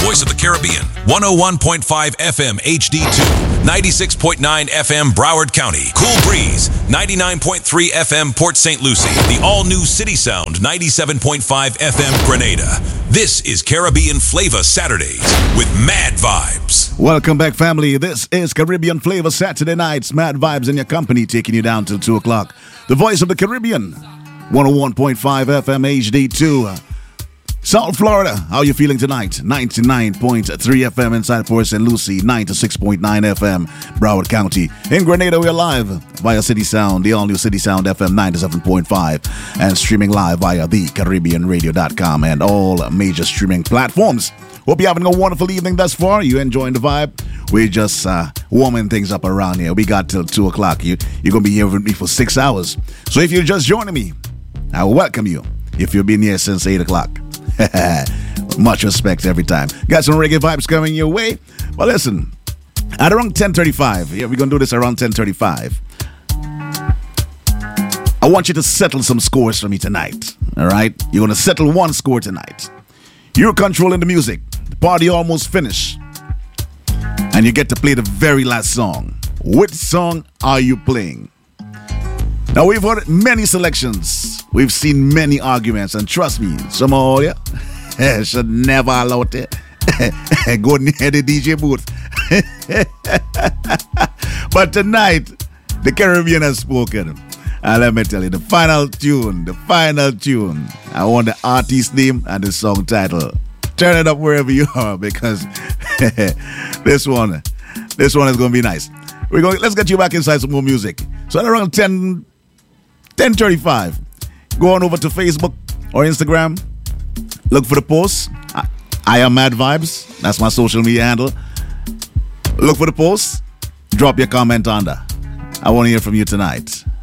voice of the Caribbean. 101.5 FM HD2, 96.9 FM Broward County, Cool Breeze, 99.3 FM Port St. Lucie, the all-new City Sound, 97.5 FM Grenada. This is Caribbean Flavor Saturdays with Mad Vibes. Welcome back, family. This is Caribbean Flavor Saturday nights. Mad Vibes in your company, taking you down till 2 o'clock. The voice of the Caribbean, 101.5 FM HD2. South Florida, how you feeling tonight? 99.3 FM inside Port St. Lucie, 96.9 FM Broward County. In Grenada, we are live via City Sound, the all-new City Sound FM 97.5, and streaming live via thecaribbeanradio.com and all major streaming platforms. Hope you're having a wonderful evening thus far. You enjoying the vibe? We're just warming things up around here. We got till 2 o'clock. You're going to be here with me for 6 hours. So if you're just joining me, I welcome you. If you've been here since 8 o'clock. Much respect every time. Got some reggae vibes coming your way. But listen, at around 10:35, yeah, we're going to do this around 10:35. I want you to settle some scores for me tonight. All right? You're going to settle one score tonight. You're controlling the music. The party almost finished. And you get to play the very last song. Which song are you playing? Now, we've heard many selections. We've seen many arguments. And trust me, some of you should never allow it. Go near the DJ booth. But tonight, the Caribbean has spoken. And let me tell you, the final tune, I want the artist name and the song title. Turn it up wherever you are, because this one is going to be nice. Let's get you back inside some more music. So at around 10:35, go on over to Facebook or Instagram. Look for the post. I am Mad Vibes. That's my social media handle. Look for the post. Drop your comment under. I want to hear from you tonight.